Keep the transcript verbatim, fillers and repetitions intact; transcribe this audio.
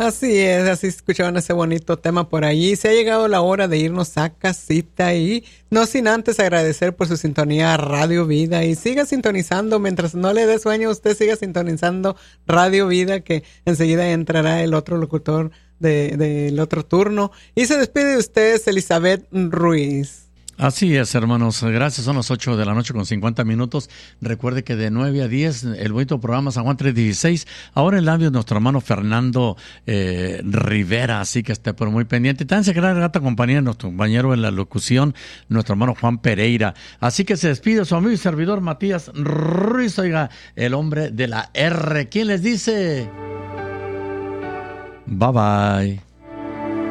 Así es, así escuchaban ese bonito tema por allí. Se ha llegado la hora de irnos a casita y no sin antes agradecer por su sintonía a Radio Vida. Y siga sintonizando, mientras no le dé sueño, usted siga sintonizando Radio Vida, que enseguida entrará el otro locutor del de, de otro turno. Y se despide de ustedes Elizabeth Ruiz. Así es, hermanos. Gracias. Son las ocho de la noche con cincuenta minutos. Recuerde que de nueve a diez, el bonito programa San Juan tres dieciséis. Ahora en labios nuestro hermano Fernando eh, Rivera. Así que esté por muy pendiente. También se queda grata compañía de nuestro compañero en la locución, nuestro hermano Juan Pereira. Así que se despide su amigo y servidor Matías Ruiz, oiga, el hombre de la R. ¿Quién les dice? Bye bye.